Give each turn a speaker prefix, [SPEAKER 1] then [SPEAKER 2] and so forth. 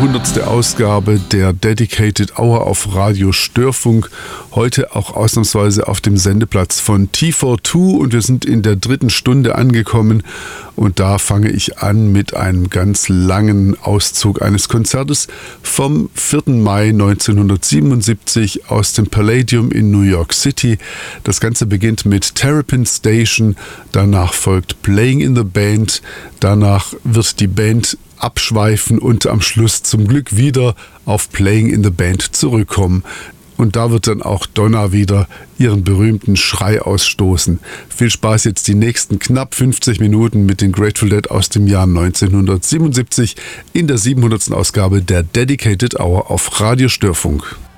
[SPEAKER 1] 700. Ausgabe der Dedicated Hour auf Radio Störfunk. Heute auch ausnahmsweise auf dem Sendeplatz von T42 und wir sind in der 3. Stunde angekommen. Und da fange ich an mit einem ganz langen Auszug eines Konzertes vom 4. Mai 1977 aus dem Palladium in New York City. Das Ganze beginnt mit Terrapin Station, danach folgt Playing in the Band, danach wird die Band abschweifen und am Schluss zum Glück wieder auf Playing in the Band zurückkommen. Und da wird dann auch Donna wieder ihren berühmten Schrei ausstoßen. Viel Spaß jetzt die nächsten knapp 50 Minuten mit den Grateful Dead aus dem Jahr 1977 in der 700. Ausgabe der Dedicated Hour auf Radio Störfunk.